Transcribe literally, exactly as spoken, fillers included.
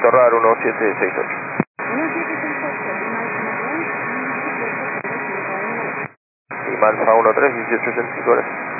RAR uno siete seis ocho. Y Malfa uno tres dieciocho sesenta y cuatro.